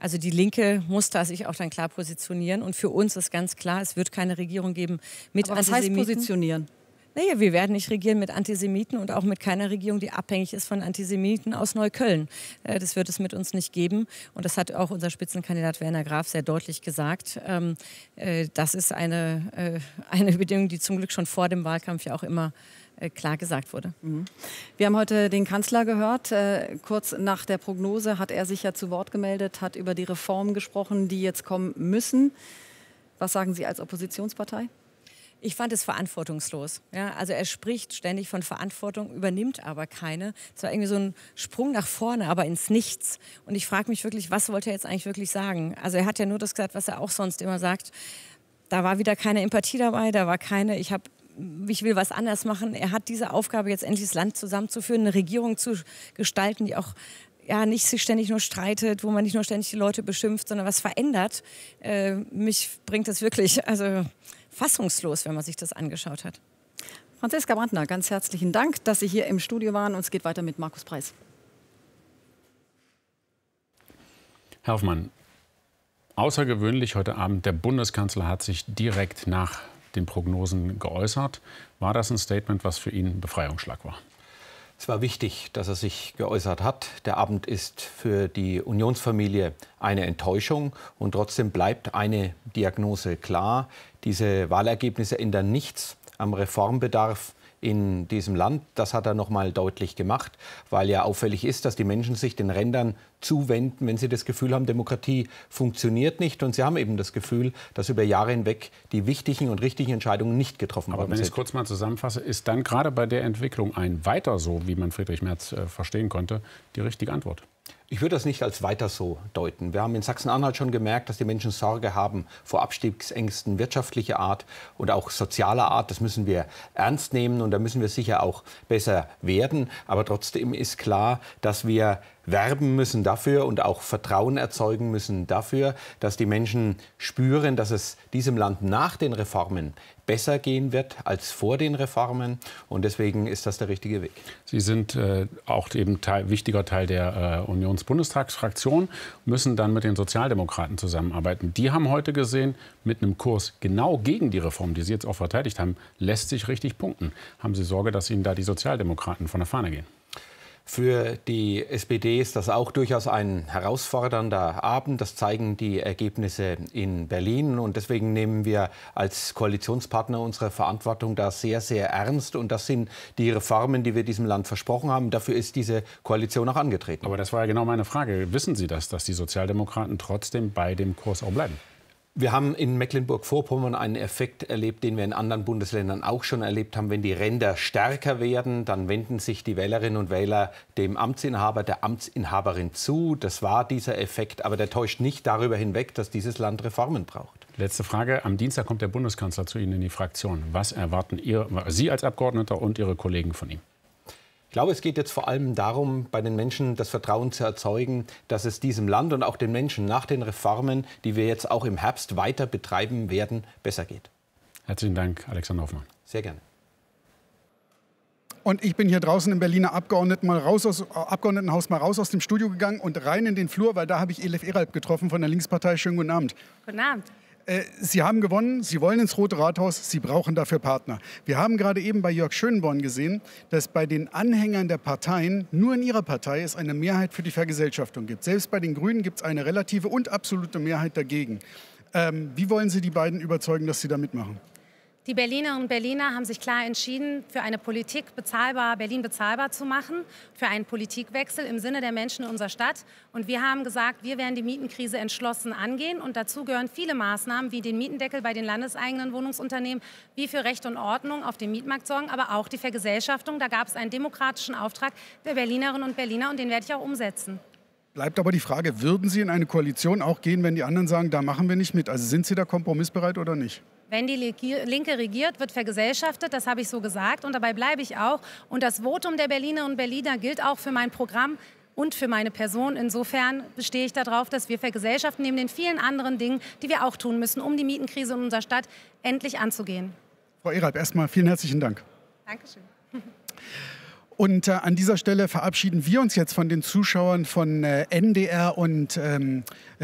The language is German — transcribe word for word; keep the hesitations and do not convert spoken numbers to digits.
Also die Linke muss da sich auch dann klar positionieren. Und für uns ist ganz klar, es wird keine Regierung geben mit Aber was Antisemiten. heißt positionieren? Naja, wir werden nicht regieren mit Antisemiten und auch mit keiner Regierung, die abhängig ist von Antisemiten aus Neukölln. Äh, das wird es mit uns nicht geben. Und das hat auch unser Spitzenkandidat Werner Graf sehr deutlich gesagt. Ähm, äh, das ist eine, äh, eine Bedingung, die zum Glück schon vor dem Wahlkampf ja auch immer äh, klar gesagt wurde. Mhm. Wir haben heute den Kanzler gehört. Äh, kurz nach der Prognose hat er sich ja zu Wort gemeldet, hat über die Reformen gesprochen, die jetzt kommen müssen. Was sagen Sie als Oppositionspartei? Ich fand es verantwortungslos. Ja, also er spricht ständig von Verantwortung, übernimmt aber keine. Es war irgendwie so ein Sprung nach vorne, aber ins Nichts. Und ich frage mich wirklich, was wollte er jetzt eigentlich wirklich sagen? Also er hat ja nur das gesagt, was er auch sonst immer sagt. Da war wieder keine Empathie dabei, da war keine, ich habe ich will was anders machen. Er hat diese Aufgabe, jetzt endlich das Land zusammenzuführen, eine Regierung zu gestalten, die auch ja, nicht sich ständig nur streitet, wo man nicht nur ständig die Leute beschimpft, sondern was verändert. Äh, mich bringt das wirklich also fassungslos, wenn man sich das angeschaut hat. Franziska Brandner, ganz herzlichen Dank, dass Sie hier im Studio waren. Und es geht weiter mit Markus Preis. Herr Hoffmann, außergewöhnlich heute Abend, der Bundeskanzler hat sich direkt nach den Prognosen geäußert. War das ein Statement, was für ihn ein Befreiungsschlag war? Es war wichtig, dass er sich geäußert hat. Der Abend ist für die Unionsfamilie eine Enttäuschung. Und trotzdem bleibt eine Diagnose klar. Diese Wahlergebnisse ändern nichts am Reformbedarf in diesem Land. Das hat er noch mal deutlich gemacht, weil ja auffällig ist, dass die Menschen sich den Rändern zuwenden, wenn sie das Gefühl haben, Demokratie funktioniert nicht. Und sie haben eben das Gefühl, dass über Jahre hinweg die wichtigen und richtigen Entscheidungen nicht getroffen worden sind. Aber wenn ich es kurz mal zusammenfasse, ist dann gerade bei der Entwicklung ein Weiter so, wie man Friedrich Merz äh, verstehen konnte, die richtige Antwort? Ich würde das nicht als weiter so deuten. Wir haben in Sachsen-Anhalt schon gemerkt, dass die Menschen Sorge haben vor Abstiegsängsten wirtschaftlicher Art und auch sozialer Art. Das müssen wir ernst nehmen und da müssen wir sicher auch besser werden. Aber trotzdem ist klar, dass wir werben müssen dafür und auch Vertrauen erzeugen müssen dafür, dass die Menschen spüren, dass es diesem Land nach den Reformen besser gehen wird als vor den Reformen. Und deswegen ist das der richtige Weg. Sie sind äh, auch eben Teil, wichtiger Teil der äh, Unionsbundestagsfraktion, müssen dann mit den Sozialdemokraten zusammenarbeiten. Die haben heute gesehen, mit einem Kurs genau gegen die Reform, die Sie jetzt auch verteidigt haben, lässt sich richtig punkten. Haben Sie Sorge, dass Ihnen da die Sozialdemokraten von der Fahne gehen? Für die S P D ist das auch durchaus ein herausfordernder Abend. Das zeigen die Ergebnisse in Berlin. Und deswegen nehmen wir als Koalitionspartner unsere Verantwortung da sehr, sehr ernst. Und das sind die Reformen, die wir diesem Land versprochen haben. Dafür ist diese Koalition auch angetreten. Aber das war ja genau meine Frage. Wissen Sie das, dass die Sozialdemokraten trotzdem bei dem Kurs auch bleiben? Wir haben in Mecklenburg-Vorpommern einen Effekt erlebt, den wir in anderen Bundesländern auch schon erlebt haben. Wenn die Ränder stärker werden, dann wenden sich die Wählerinnen und Wähler dem Amtsinhaber, der Amtsinhaberin zu. Das war dieser Effekt, aber der täuscht nicht darüber hinweg, dass dieses Land Reformen braucht. Letzte Frage. Am Dienstag kommt der Bundeskanzler zu Ihnen in die Fraktion. Was erwarten ihr, Sie als Abgeordneter und Ihre Kollegen von ihm? Ich glaube, es geht jetzt vor allem darum, bei den Menschen das Vertrauen zu erzeugen, dass es diesem Land und auch den Menschen nach den Reformen, die wir jetzt auch im Herbst weiter betreiben werden, besser geht. Herzlichen Dank, Alexander Hoffmann. Sehr gerne. Und ich bin hier draußen im Berliner Abgeordneten mal raus aus, Abgeordnetenhaus mal raus aus dem Studio gegangen und rein in den Flur, weil da habe ich Elif Eralp getroffen von der Linkspartei. Schönen guten Abend. Guten Abend. Sie haben gewonnen, Sie wollen ins Rote Rathaus, Sie brauchen dafür Partner. Wir haben gerade eben bei Jörg Schönborn gesehen, dass bei den Anhängern der Parteien, nur in Ihrer Partei, es eine Mehrheit für die Vergesellschaftung gibt. Selbst bei den Grünen gibt es eine relative und absolute Mehrheit dagegen. Ähm, wie wollen Sie die beiden überzeugen, dass sie da mitmachen? Die Berlinerinnen und Berliner haben sich klar entschieden, für eine Politik bezahlbar, Berlin bezahlbar zu machen, für einen Politikwechsel im Sinne der Menschen in unserer Stadt. Und wir haben gesagt, wir werden die Mietenkrise entschlossen angehen. Und dazu gehören viele Maßnahmen wie den Mietendeckel bei den landeseigenen Wohnungsunternehmen, wie für Recht und Ordnung auf dem Mietmarkt sorgen, aber auch die Vergesellschaftung. Da gab es einen demokratischen Auftrag der Berlinerinnen und Berliner und den werde ich auch umsetzen. Bleibt aber die Frage, würden Sie in eine Koalition auch gehen, wenn die anderen sagen, da machen wir nicht mit? Also sind Sie da kompromissbereit oder nicht? Wenn die Linke regiert, wird vergesellschaftet, das habe ich so gesagt und dabei bleibe ich auch. Und das Votum der Berlinerinnen und Berliner gilt auch für mein Programm und für meine Person. Insofern bestehe ich darauf, dass wir vergesellschaften neben den vielen anderen Dingen, die wir auch tun müssen, um die Mietenkrise in unserer Stadt endlich anzugehen. Frau Eralp, erstmal vielen herzlichen Dank. Dankeschön. Und äh, an dieser Stelle verabschieden wir uns jetzt von den Zuschauern von äh, N D R und ähm,